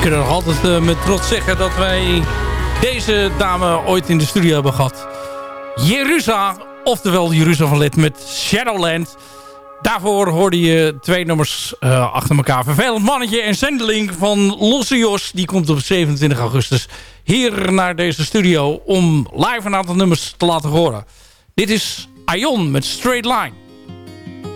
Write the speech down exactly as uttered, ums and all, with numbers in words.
kunnen nog altijd uh, met trots zeggen dat wij deze dame ooit in de studio hebben gehad. Jeruzalem, oftewel Jeruzalem van Lid met Shadowland. Daarvoor hoorde je twee nummers uh, achter elkaar. Vervelend Mannetje en Zendeling van Losse Jos. Die komt op zevenentwintig augustus hier naar deze studio om live een aantal nummers te laten horen. Dit is Aion met Straight Line.